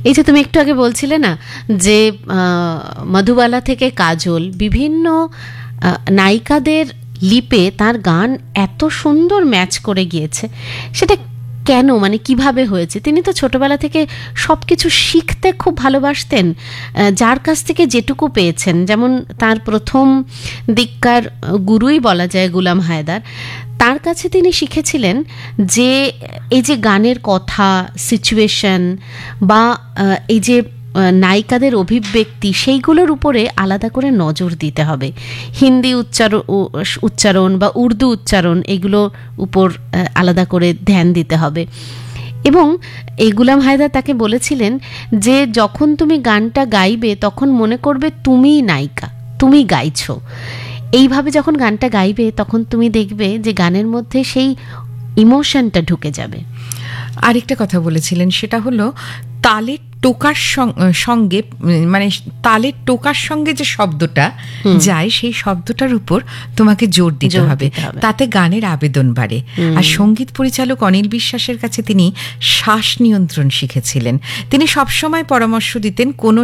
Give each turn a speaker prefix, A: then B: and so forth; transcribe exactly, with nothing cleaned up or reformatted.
A: এই যে তুমি একটু আগে বলছিলে না যে মধুবালা থেকে কাজল বিভিন্ন নায়িকাদের লিপে তার গান এত সুন্দর ম্যাচ করে গিয়েছে, সেটা কেন, মানে কিভাবে হয়েছে? তিনি তো ছোটবেলা থেকে সব কিছু শিখতে খুব ভালোবাসতেন, যার কাছ থেকে যেটুকু পেয়েছেন, যেমন তার প্রথম দিককার গুরুই বলা যায় গুলাম হায়দার, তার কাছে তিনি শিখেছিলেন যে এই যে গানের কথা, সিচুয়েশন বা এই যে নায়িকাদের অভিব্যক্তি, সেইগুলোর উপরে আলাদা করে নজর দিতে হবে। হিন্দি উচ্চারণ উচ্চারণ বা উর্দু উচ্চারণ এগুলোর উপর আলাদা করে ধ্যান দিতে হবে। এবং এই গুলাম হায়দার তাকে বলেছিলেন যে যখন তুমি গানটা গাইবে তখন মনে করবে তুমিই নায়িকা, তুমি গাইছো। এইভাবে যখন গানটা গাইবে তখন তুমি দেখবে যে গানের মধ্যে সেই ইমোশনটা ঢুকে যাবে।
B: আরেকটা কথা বলেছিলেন, সেটা হলো তালের টোকার সঙ্গে, মানে তালের টোকার সঙ্গে যে শব্দটা যায় সেই শব্দটার উপর তোমাকে জোর দিতে হবে, তাতে গানের আবেদন বাড়ে। আর সঙ্গীত পরিচালক অনিল বিশ্বাসের কাছে তিনি শ্বাস নিয়ন্ত্রণ শিখেছিলেন। তিনি সবসময় পরামর্শ দিতেন, কোনো